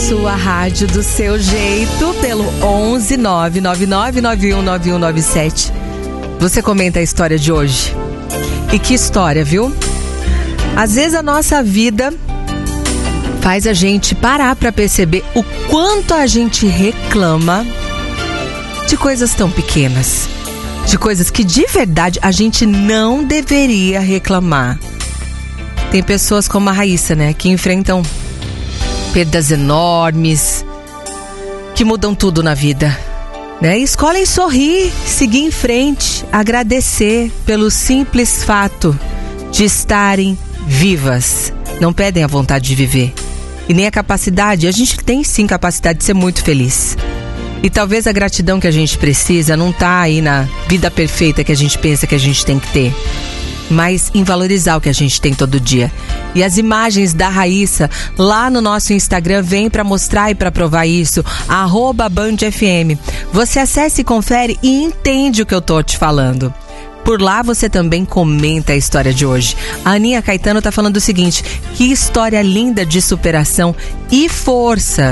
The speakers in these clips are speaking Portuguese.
sua rádio do seu jeito, pelo 11 999919197. Você comenta a história de hoje. E que história, viu? Às vezes a nossa vida faz a gente parar para perceber o quanto a gente reclama de coisas tão pequenas, de coisas que de verdade a gente não deveria reclamar. Tem pessoas como a Raíssa, né, que enfrentam perdas enormes, que mudam tudo na vida, né? Escolhem sorrir, seguir em frente, agradecer pelo simples fato de estarem vivas. Não pedem a vontade de viver e nem a capacidade. A gente tem sim capacidade de ser muito feliz. E talvez a gratidão que a gente precisa não tá aí na vida perfeita que a gente pensa que a gente tem que ter, mas em valorizar o que a gente tem todo dia. E as imagens da Raíssa lá no nosso Instagram vêm para mostrar e para provar isso, @BandFM. Você acessa e confere e entende o que eu tô te falando. Por lá você também comenta a história de hoje. A Aninha Caetano tá falando o seguinte: que história linda de superação e força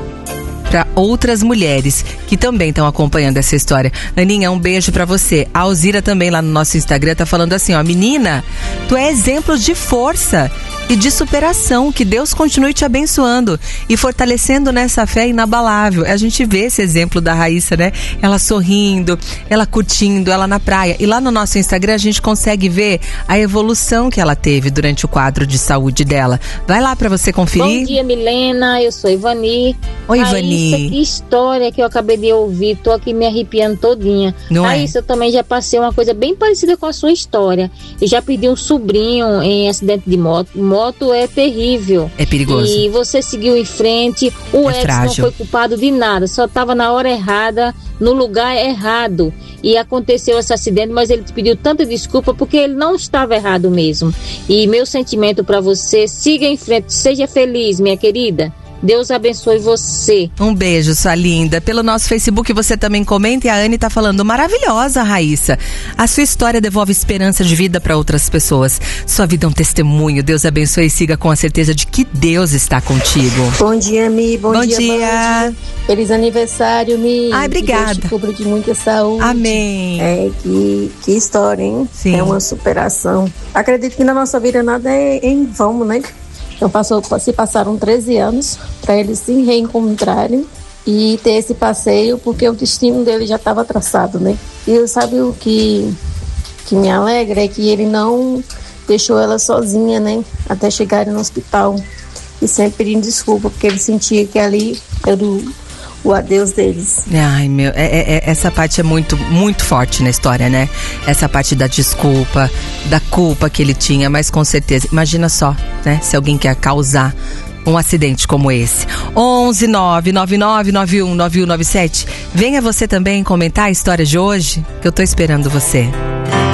para outras mulheres que também estão acompanhando essa história. Aninha, um beijo para você. A Alzira também lá no nosso Instagram tá falando assim, ó: menina, tu é exemplo de força e de superação, que Deus continue te abençoando e fortalecendo nessa fé inabalável. A gente vê esse exemplo da Raíssa, né? Ela sorrindo, ela curtindo, ela na praia. E lá no nosso Instagram a gente consegue ver a evolução que ela teve durante o quadro de saúde dela. Vai lá pra você conferir. Bom dia, Milena, eu sou Ivani. Oi, Raíssa, Ivani. Que história que eu acabei de ouvir, tô aqui me arrepiando todinha. Não Raíssa, eu também já passei uma coisa bem parecida com a sua história. Eu já perdi um sobrinho em acidente de moto. Moto é terrível. É perigoso. E você seguiu em frente. O ex não foi culpado de nada, só estava na hora errada, no lugar errado. E aconteceu esse acidente, mas ele te pediu tanta desculpa porque ele não estava errado mesmo. E meu sentimento para você: siga em frente, seja feliz, minha querida. Deus abençoe você. Um beijo, sua linda. Pelo nosso Facebook você também comenta, e a Anne tá falando: maravilhosa, Raíssa. A sua história devolve esperança de vida para outras pessoas. Sua vida é um testemunho. Deus abençoe e siga com a certeza de que Deus está contigo. Bom dia, Mi. Bom dia. Band. Feliz aniversário, Mi. Ai, obrigada. Que Deus te cubra de muita saúde. Amém. Que história, hein? Sim. É uma superação. Acredito que na nossa vida nada é em vão, né? Então se passaram 13 anos para eles se reencontrarem e ter esse passeio, porque o destino dele já estava traçado, né? E sabe o que me alegra é que ele não deixou ela sozinha, né? Até chegarem no hospital. E sempre pedindo desculpa, porque ele sentia que ali era o adeus deles. Ai, meu, essa parte é muito, muito forte na história, né? Essa parte da desculpa, da culpa que ele tinha, mas com certeza, imagina só, né? Se alguém quer causar um acidente como esse. 11 999919197. Venha você também comentar a história de hoje, que eu tô esperando você.